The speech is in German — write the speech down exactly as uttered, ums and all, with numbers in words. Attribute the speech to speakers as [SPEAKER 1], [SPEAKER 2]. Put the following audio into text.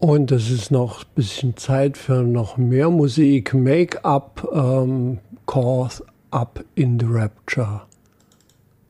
[SPEAKER 1] Und es ist noch ein bisschen Zeit für noch mehr Musik. Make Up, ähm, Caught Up in the Rapture.